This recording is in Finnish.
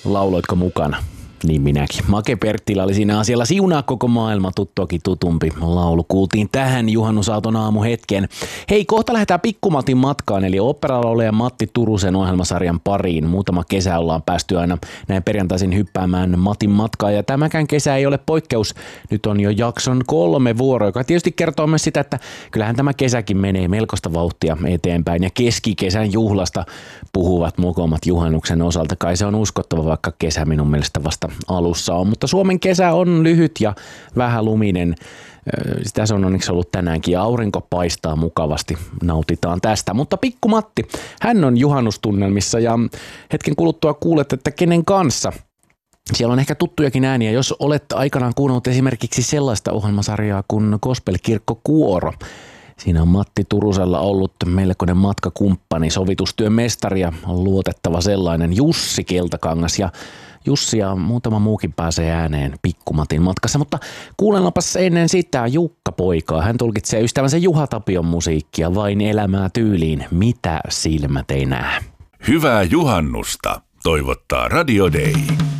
Lauloitko mukana? Niin minäkin. Make Perttilä oli siinä asialla Siunaa koko maailma, tuttuakin tutumpi laulu. Kuultiin tähän juhannusaaton aamuhetken. Hei, kohta lähdetään Pikku-Matin matkaan, eli oopperalaulaja Matti Turusen ohjelmasarjan pariin. Muutama kesä ollaan päästy aina näin perjantaisin hyppäämään Matin matkaan, ja tämäkään kesä ei ole poikkeus. Nyt on jo jakson 3 vuoro, joka tietysti kertoo myös sitä, että kyllähän tämä kesäkin menee melkoista vauhtia eteenpäin, ja keskikesän juhlasta puhuvat mokomat juhannuksen osalta. Kai se on uskottava, vaikka kesä minun mielestä vasta alussa on, mutta Suomen kesä on lyhyt ja vähän luminen. Sitä se on onneksi ollut tänäänkin ja aurinko paistaa mukavasti. Nautitaan tästä. Mutta Pikku Matti, hän on juhannustunnelmissa ja hetken kuluttua kuulet, että kenen kanssa. Siellä on ehkä tuttujakin ääniä, jos olette aikanaan kuunnellut esimerkiksi sellaista ohjelmasarjaa kuin Gospel-kirkkokuoro. Siinä on Matti Turusella ollut melkoinen matkakumppani, sovitustyön mestari ja luotettava sellainen Jussi Keltakangas. Ja Jussi ja muutama muukin pääsee ääneen Pikku-Matin matkassa, mutta kuulellaanpas ennen sitä Jukka-poikaa. Hän tulkitsee ystävänsä Juha Tapion musiikkia Vain elämää tyyliin, mitä silmät ei näe. Hyvää juhannusta toivottaa Radio Day.